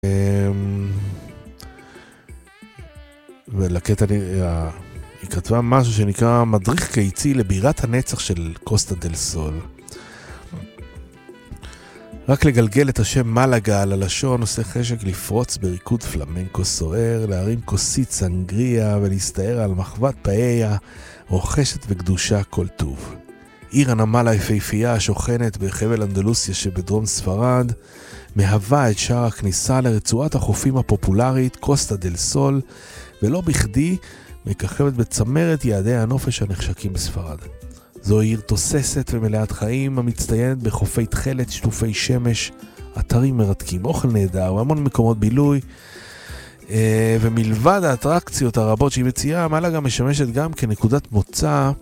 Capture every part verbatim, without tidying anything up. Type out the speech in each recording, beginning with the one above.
ולקטע היא כתבה משהו שנקרא מדריך קיצי לבירת הנצח של קוסטה דל סול. רק לגלגל את השם מלאגה על הלשון עושה חשק לפרוץ בריקוד פלמנקו סוער, להרים כוסית סנגריה ולהסתער על מחוות פאיה רוכשת וקדושה כל טוב. עיר הנמל היפהפייה השוכנת בחבל אנדלוסיה שבדרום ספרד מהווה את שער הכניסה לרצועת החופים הפופולרית קוסטה דל סול, ולא בכדי מככבת בצמרת יעדי הנופש הנחשקים בספרד. זו עיר תוססת ומלאת חיים המצטיינת בחופי תכלת, שטופי שמש, אתרים מרתקים, אוכל נהדר והמון מקומות בילוי. ומלבד האטרקציות הרבות שהיא מציעה, מלאגה משמשת גם כנקודת מוצא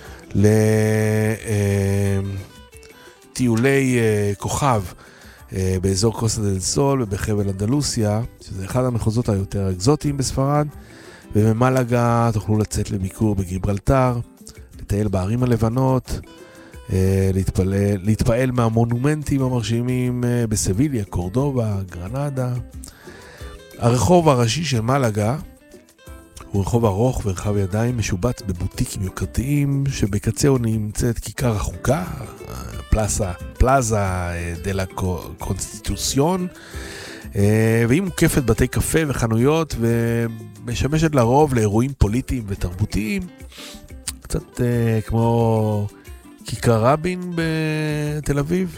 לטיולי כוכב באזור קוסטה דל סול ובחבל אנדלוסיה, שזה אחד המחוזות היותר אקזוטיים בספרד. ובמלאגה תוכלו לצאת לביקור בגיברלטר, לטייל בערים הלבנות, להתפעל, להתפעל מהמונומנטים המרשימים בסביליה, קורדובה, גרנדה. הרחוב הראשי של מלאגה הוא רחוב ארוך ורחב ידיים משובץ בבוטיקים יוקרתיים, שבקצהו נמצאת כיכר החוקה, פלאזה, פלאזה דלה קונסטיטוציון, והיא מוקפת בתי קפה וחנויות ומשמשת לרוב לאירועים פוליטיים ותרבותיים, קצת אה, כמו כיכר רבין בתל אביב.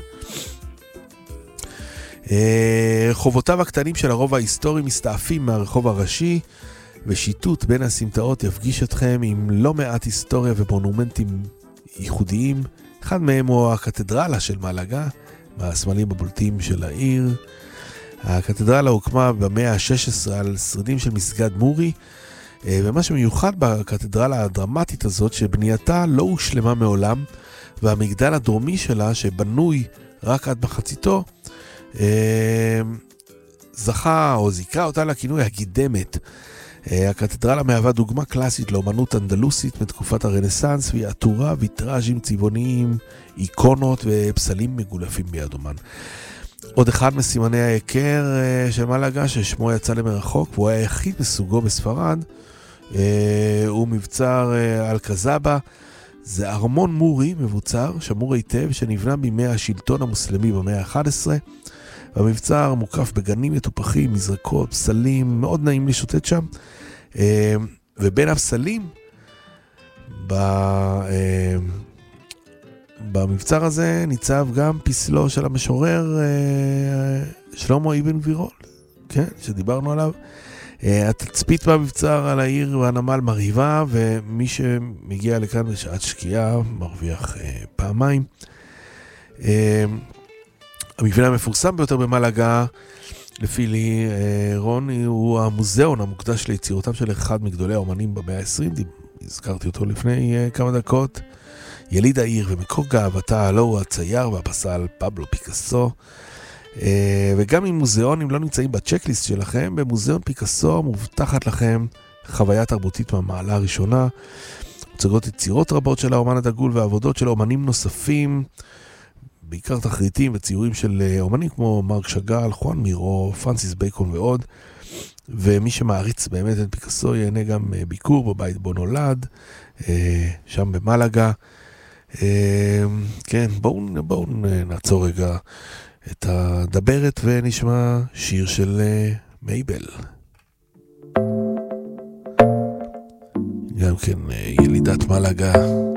אה, חובותיו הקטנים של הרובע ההיסטורי מסתעפים מהרחוב הראשי, ושיטוט בין הסמטאות יפגיש אתכם עם לא מעט היסטוריה ומונומנטים ייחודיים. אחד מהם הוא הקתדרלה של מלאגה, מהסמלים הבולטים של העיר. הקתדרלה הוקמה במאה ה-שש עשרה על שרידים של מסגד מורי, ומה שמיוחד בקתדרלה הדרמטית הזאת שבנייתה לא הושלמה מעולם, והמגדל הדרומי שלה שבנוי רק עד מחציתו זכה או זיכה אותה לכינוי הגידמת. הקתדרלה מהווה דוגמה קלאסית לאומנות אנדלוסית מתקופת הרנסנס, והיא עטורה ויטראז'ים צבעוניים, איקונות ופסלים מגולפים ביד אומן. עוד אחד מסימני ההיכר של מלאגה ששמו יצא למרחוק והוא היה היחיד מסוגו בספרד, הוא מבצר אלקזבה. זה ארמון מורי מבוצר, שמור היטב, שנבנה בימי השלטון המוסלמי במאה ה-אחת עשרה. והמבצר מוקף בגנים מטופחים, מזרקות, פסלים, מאוד נעים לשוטט שם. ובין הפסלים ב... במבצר הזה ניצב גם פסלו של המשורר שלמה אבן גבירול, כן, שדיברנו עליו. התצפית במבצר על העיר והנמל מרהיבה, ומי שמגיע לכאן בשעת שקיעה מרוויח פעמיים. המבנה המפורסם ביותר במלאגה, לפי לי רוני, הוא המוזיאון המוקדש ליצירותם של אחד מגדולי האומנים במאה ה-עשרים, הזכרתי אותו לפני כמה דקות. יליד העיר ומקור גאוותה, הלא הוא הצייר והפסל פבלו פיקאסו. וגם אם מוזיאונים לא נמצאים בצ'קליסט שלכם, במוזיאון פיקאסו מובטחת לכם חוויה תרבותית מהמעלה הראשונה. מוצגות יצירות רבות של האומן הדגול ועבודות של אומנים נוספים, בעיקר תחריטים וציורים של אומנים כמו מרק שאגאל, חואן מירו, פרנסיס בייקון ועוד. ומי שמעריץ באמת את פיקאסו ייהנה גם ביקור בבית בו נולד, שם במלאגה. כן, בואו בואו נעצור רגע את הדברת ונשמע שיר של מייבל. גם כן ילידת מלאגה.